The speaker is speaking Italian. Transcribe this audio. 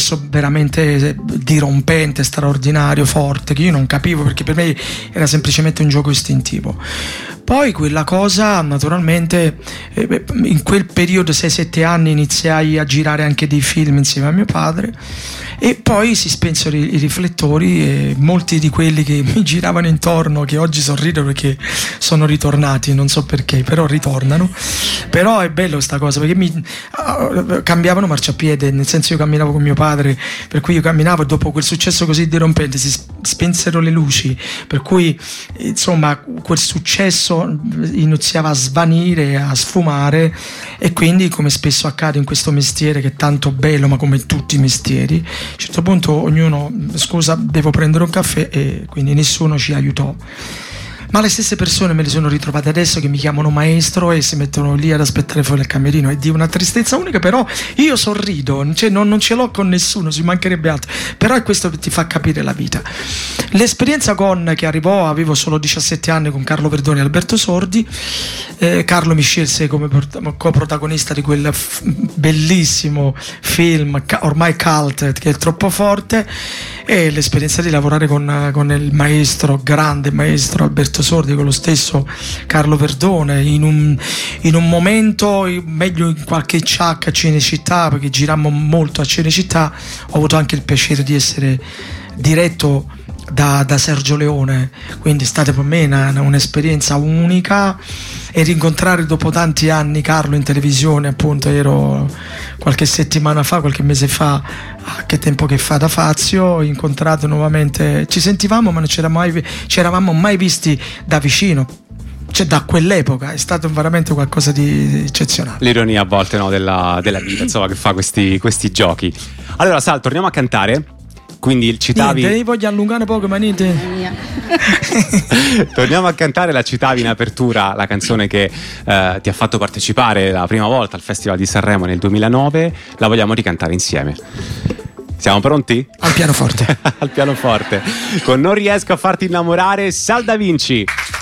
successo veramente dirompente, straordinario, forte, che io non capivo, perché per me era semplicemente un gioco istintivo. Poi quella cosa, naturalmente, in quel periodo 6-7 anni iniziai a girare anche dei film insieme a mio padre, e poi si spensero i riflettori, e molti di quelli che mi giravano intorno, che oggi sorrido perché sono ritornati, non so perché, però ritornano. Però è bello sta cosa, perché mi cambiavano marciapiede, nel senso, io camminavo con mio padre, per cui io camminavo, e dopo quel successo così dirompente si spensero le luci, per cui insomma quel successo iniziava a svanire, a sfumare, e quindi, come spesso accade in questo mestiere che è tanto bello, ma come tutti i mestieri, a un certo punto ognuno, scusa, devo prendere un caffè, e quindi nessuno ci aiutò. Ma le stesse persone me le sono ritrovate adesso, che mi chiamano maestro e si mettono lì ad aspettare fuori il camerino, è di una tristezza unica, però io sorrido, cioè non ce l'ho con nessuno, ci mancherebbe altro, però è questo che ti fa capire la vita. L'esperienza che arrivò, avevo solo 17 anni, con Carlo Verdone e Alberto Sordi. Carlo mi scelse come coprotagonista di quel bellissimo film ormai cult, che è Troppo forte, e l'esperienza di lavorare con il maestro, grande maestro Alberto Sordi, con lo stesso Carlo Verdone, in un momento, meglio in qualche ciak a Cinecittà, perché girammo molto a Cinecittà. Ho avuto anche il piacere di essere diretto da Sergio Leone, quindi è stata per me un'esperienza unica, e rincontrare dopo tanti anni Carlo in televisione, appunto, ero qualche mese fa, che tempo che fa, da Fazio, ho incontrato nuovamente, ci sentivamo ma non ci eravamo mai visti da vicino, cioè da quell'epoca. È stato veramente qualcosa di eccezionale. L'ironia a volte, no, della vita, insomma, che fa questi giochi. Allora, Sal, torniamo a cantare. Quindi citavi. Niente, voglio allungare poco, ma niente. Torniamo a cantare, la citavi in apertura, la canzone che ti ha fatto partecipare la prima volta al Festival di Sanremo nel 2009. La vogliamo ricantare insieme. Siamo pronti? Al pianoforte. Al pianoforte. Con Non riesco a farti innamorare, Sal Da Vinci.